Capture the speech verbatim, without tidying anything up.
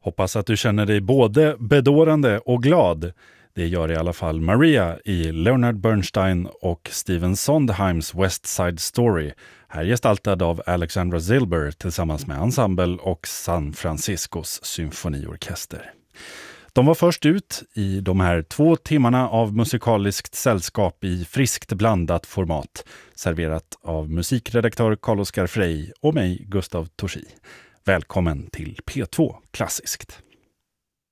Hoppas att du känner dig både bedårande och glad. Det gör i alla fall Maria i Leonard Bernstein och Stephen Sondheims West Side Story. Här gestaltad av Alexandra Zilber tillsammans med ensemble och San Franciscos symfoniorkester. De var först ut i de här två timmarna av musikaliskt sällskap i friskt blandat format, serverat av musikredaktör Carl Oskar Frey och mig, Gustav Torsi. Välkommen till P två Klassiskt.